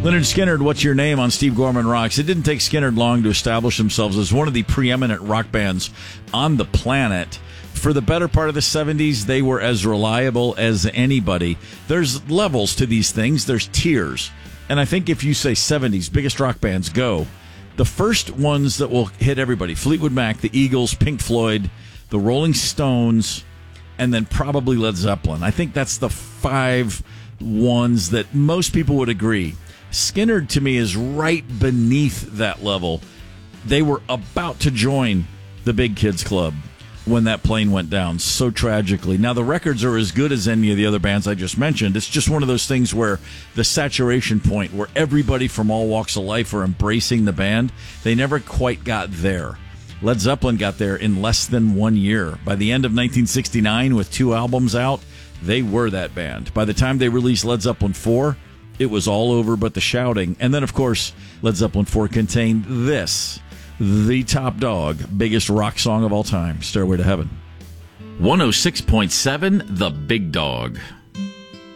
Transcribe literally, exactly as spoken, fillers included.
Lynyrd Skynyrd, What's Your Name on Steve Gorman Rocks. It didn't take Skynyrd long to establish themselves as one of the preeminent rock bands on the planet. For the better part of the seventies, they were as reliable as anybody. There's levels to these things. There's tiers. And I think if you say seventies, biggest rock bands, go. The first ones that will hit everybody, Fleetwood Mac, the Eagles, Pink Floyd, the Rolling Stones, and then probably Led Zeppelin. I think that's the five ones that most people would agree. Skynyrd, to me, is right beneath that level. They were about to join the Big Kids Club when that plane went down so tragically. Now, the records are as good as any of the other bands I just mentioned. It's just one of those things where the saturation point, where everybody from all walks of life are embracing the band, they never quite got there. Led Zeppelin got there in less than one year. By the end of nineteen sixty-nine, with two albums out, they were that band. By the time they released Led Zeppelin four, it was all over but the shouting. And then, of course, Led Zeppelin four contained this, the top dog, biggest rock song of all time, Stairway to Heaven. one oh six point seven, The Big Dog.